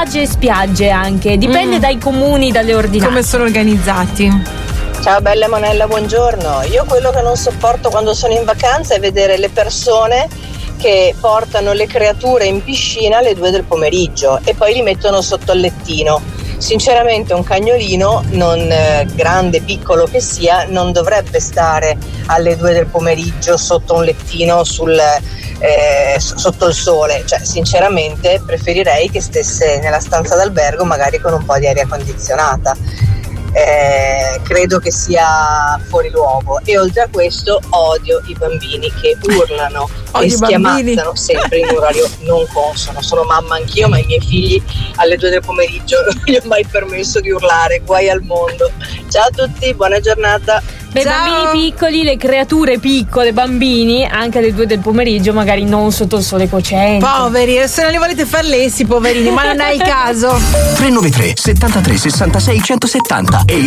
plage e spiagge anche, dipende dai comuni, dalle ordinanze. Come sono organizzati? Ciao bella Monella, buongiorno. Io quello che non sopporto quando sono in vacanza è vedere le persone che portano le creature in piscina alle 2 del pomeriggio e poi li mettono sotto il lettino. Sinceramente un cagnolino, non grande, piccolo che sia, non dovrebbe stare alle 2 del pomeriggio sotto un lettino sotto il sole. Cioè, sinceramente preferirei che stesse nella stanza d'albergo, magari con un po' di aria condizionata. Credo che sia fuori luogo, e oltre a questo odio i bambini che urlano e schiamazzano sempre in un orario non consono. Sono mamma anch'io, ma i miei figli alle 2 del pomeriggio non gli ho mai permesso di urlare, guai al mondo. Ciao a tutti, buona giornata. Beh, bambini piccoli, le creature piccole, bambini, anche alle 2 del pomeriggio, magari non sotto il sole cocente. Poveri, se non li volete far lessi, poverini, ma non è il caso. 393 73 66 170 e